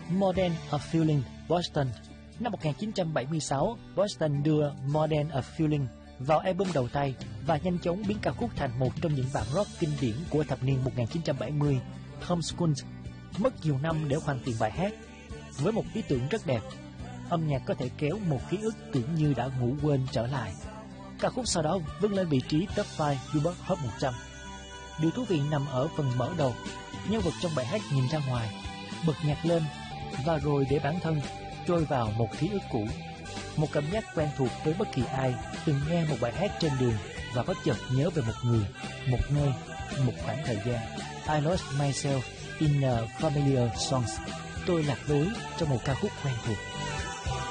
More Than a Feeling, Boston. Năm 1976, Boston đưa More Than a Feeling vào album đầu tay và nhanh chóng biến ca khúc thành một trong những bản rock kinh điển của thập niên 1970, Tom Scholz. Mất nhiều năm để hoàn thiện bài hát. Với một ý tưởng rất đẹp, âm nhạc có thể kéo một ký ức tưởng như đã ngủ quên trở lại. Ca khúc sau đó vươn lên vị trí top 5 Billboard Hot 100. Điều thú vị nằm ở phần mở đầu. Nhân vật trong bài hát nhìn ra ngoài, bật nhạc lên và rồi để bản thân trôi vào một ký ức cũ. Một cảm giác quen thuộc với bất kỳ ai từng nghe một bài hát trên đường và bất chợt nhớ về một người, một nơi, một khoảng thời gian. I lost myself in a familiar song. Tôi lạc lối trong một ca khúc quen thuộc.